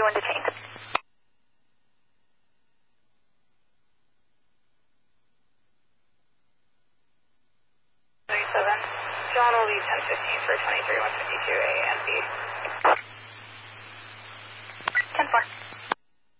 everyone detained. 37. John will leave 10:15 for 23-152 A and B. 10-4.